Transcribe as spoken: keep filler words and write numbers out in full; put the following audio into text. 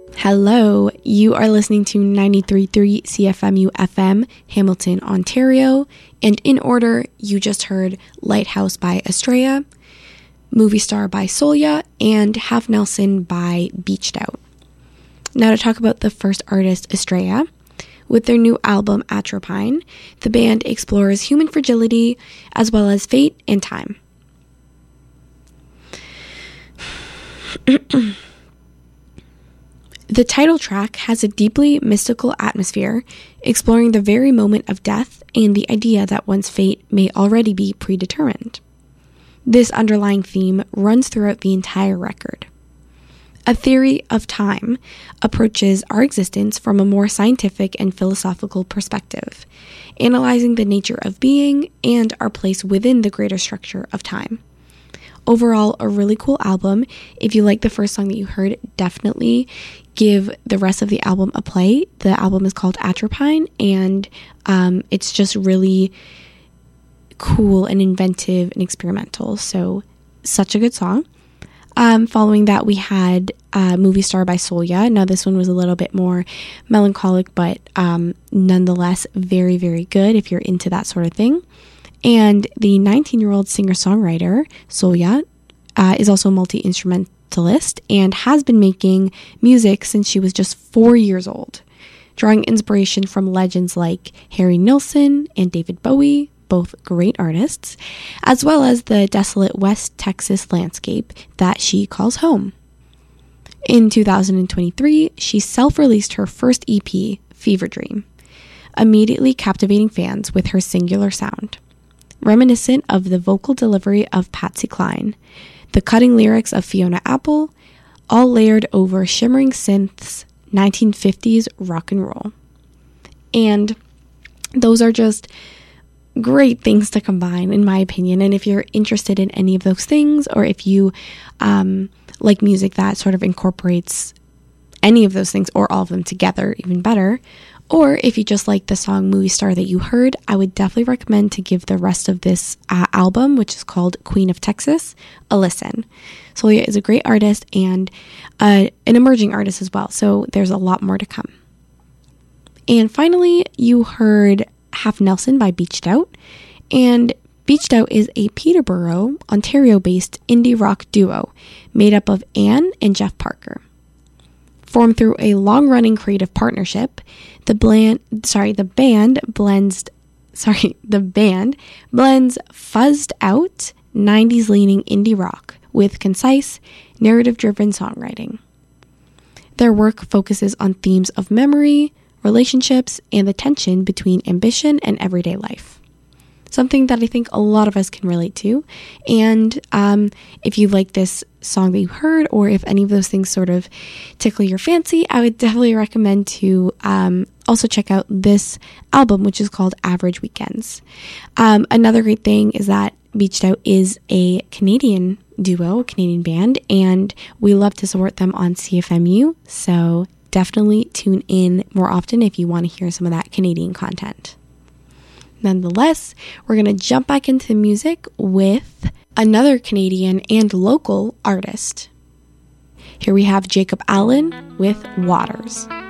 Hello, you are listening to ninety-three point three C F M U F M, Hamilton, Ontario, and in order, you just heard Lighthouse by Estrella, Movie Star by Solia, and Half Nelson by Beached Out. Now to talk about the first artist, Estrella. With their new album, Atropine, the band explores human fragility as well as fate and time. The title track has a deeply mystical atmosphere, exploring the very moment of death and the idea that one's fate may already be predetermined. This underlying theme runs throughout the entire record. A theory of time approaches our existence from a more scientific and philosophical perspective, analyzing the nature of being and our place within the greater structure of time. Overall, a really cool album. If you like the first song that you heard, definitely give the rest of the album a play. The album is called Atropine, and um, it's just really cool and inventive and experimental. So, such a good song. Um, following that, we had uh, Movie Star by Solia. Now, this one was a little bit more melancholic, but um, nonetheless very, very good if you're into that sort of thing. And the nineteen-year-old singer-songwriter, Solia, uh, is also a multi-instrumentalist and has been making music since she was just four years old, drawing inspiration from legends like Harry Nilsson and David Bowie, both great artists, as well as the desolate West Texas landscape that she calls home. In two thousand twenty-three, she self-released her first E P, Fever Dream, immediately captivating fans with her singular sound. Reminiscent of the vocal delivery of Patsy Cline, the cutting lyrics of Fiona Apple, all layered over shimmering synths, nineteen fifties rock and roll. And those are just great things to combine, in my opinion. And if you're interested in any of those things, or if you um, like music that sort of incorporates any of those things or all of them together, even better, or if you just like the song Movie Star that you heard, I would definitely recommend to give the rest of this uh, album, which is called Queen of Texas, a listen. Solia is a great artist and uh, an emerging artist as well, so there's a lot more to come. And finally, you heard Half Nelson by Beached Out, and Beached Out is a Peterborough, Ontario-based indie rock duo made up of Anne and Jeff Parker. Formed through a long-running creative partnership, the bland, sorry, the band blends, sorry, the band blends fuzzed out nineties-leaning indie rock with concise, narrative-driven songwriting. Their work focuses on themes of memory, relationships, and the tension between ambition and everyday life. Something that I think a lot of us can relate to. And um, if you like this song that you heard, or if any of those things sort of tickle your fancy, I would definitely recommend to um, also check out this album, which is called Average Weekends. Um, another great thing is that Beached Out is a Canadian duo, a Canadian band, and we love to support them on C F M U, so definitely tune in more often if you want to hear some of that Canadian content. Nonetheless, we're going to jump back into the music with another Canadian and local artist. Here we have Jacob Allen with Waters.